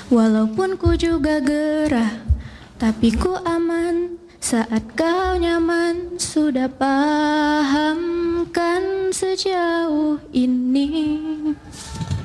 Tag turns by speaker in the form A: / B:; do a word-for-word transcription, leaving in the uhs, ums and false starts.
A: Walaupun ku juga gerah, tapi ku aman saat kau nyaman. Sudah paham kan sejauh ini.